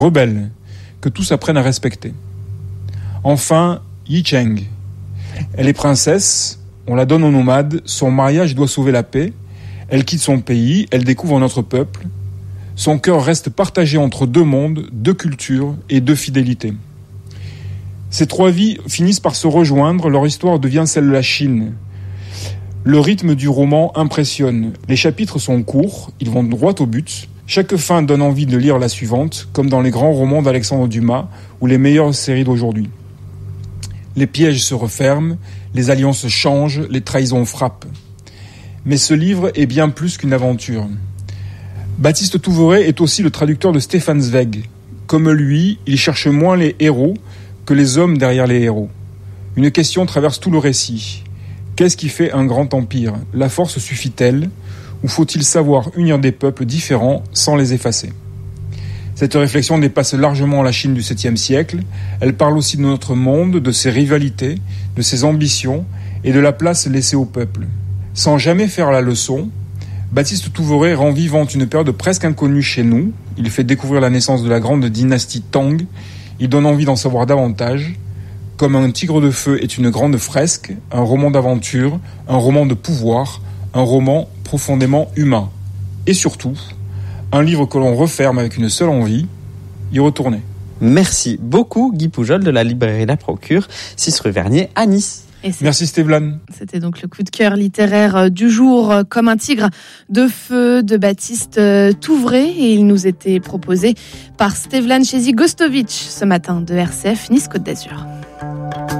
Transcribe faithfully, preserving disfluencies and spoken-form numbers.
rebelle, que tous apprennent à respecter. Enfin, Yi Cheng. Elle est princesse, on la donne aux nomades, son mariage doit sauver la paix, elle quitte son pays, elle découvre notre peuple. Son cœur reste partagé entre deux mondes, deux cultures et deux fidélités. Ces trois vies finissent par se rejoindre, leur histoire devient celle de la Chine. Le rythme du roman impressionne. Les chapitres sont courts, ils vont droit au but. Chaque fin donne envie de lire la suivante, comme dans les grands romans d'Alexandre Dumas ou les meilleures séries d'aujourd'hui. Les pièges se referment, les alliances changent, les trahisons frappent. Mais ce livre est bien plus qu'une aventure. Baptiste Touveray est aussi le traducteur de Stefan Zweig. Comme lui, il cherche moins les héros que les hommes derrière les héros. Une question traverse tout le récit. Qu'est-ce qui fait un grand empire ? La force suffit-elle ? Ou faut-il savoir unir des peuples différents sans les effacer ? Cette réflexion dépasse largement la Chine du septième siècle. Elle parle aussi de notre monde, de ses rivalités, de ses ambitions et de la place laissée au peuple. Sans jamais faire la leçon, Baptiste Touveray rend vivante une période presque inconnue chez nous. Il fait découvrir la naissance de la grande dynastie Tang. Il donne envie d'en savoir davantage. Comme un tigre de feu est une grande fresque, un roman d'aventure, un roman de pouvoir, un roman profondément humain. Et surtout, un livre que l'on referme avec une seule envie, y retourner. Merci beaucoup Guy Poujol de la librairie La Procure, six rue Vernier à Nice. Merci Stéphane. C'était donc le coup de cœur littéraire du jour, Comme un tigre de feu de Baptiste Touveray, et il nous était proposé par Stevlan Chezi Gostovic ce matin de R C F Nice Côte d'Azur.